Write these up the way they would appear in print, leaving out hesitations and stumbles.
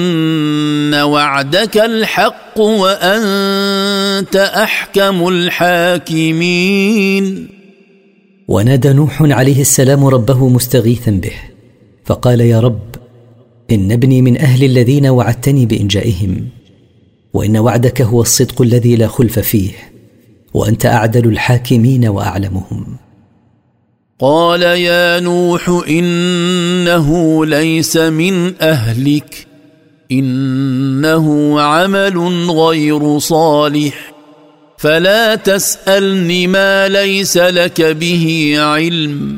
إن وعدك الحق وأنت أحكم الحاكمين. ونادى نوح عليه السلام ربه مستغيثا به، فقال: يا رب، إن ابني من أهل الذين وعدتني بإنجائهم، وإن وعدك هو الصدق الذي لا خلف فيه، وأنت أعدل الحاكمين وأعلمهم. قال: يا نوح إنه ليس من أهلك، إنه عمل غير صالح، فلا تسألني ما ليس لك به علم،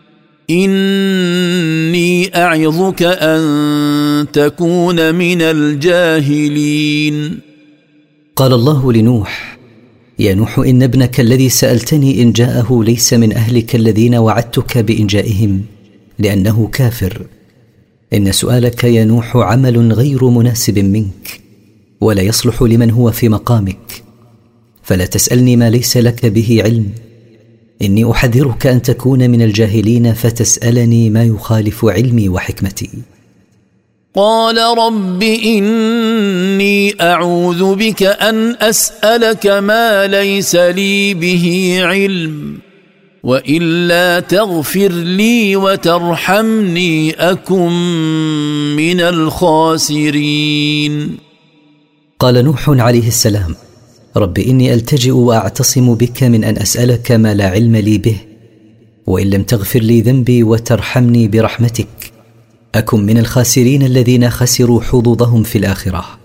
إني أعظك أن تكون من الجاهلين. قال الله لنوح: يا نوح، إن ابنك الذي سألتني إن جاءه ليس من أهلك الذين وعدتك بإنجائهم، لأنه كافر. إن سؤالك يا نوح عمل غير مناسب منك، ولا يصلح لمن هو في مقامك، فلا تسألني ما ليس لك به علم، إني أحذرك أن تكون من الجاهلين فتسألني ما يخالف علمي وحكمتي. قال: رب إني أعوذ بك أن أسألك ما ليس لي به علم، وإلا تغفر لي وترحمني أكن من الخاسرين. قال نوح عليه السلام: رب إني ألتجئ وأعتصم بك من أن أسألك ما لا علم لي به، وإن لم تغفر لي ذنبي وترحمني برحمتك أكن من الخاسرين الذين خسروا حظوظهم في الآخرة.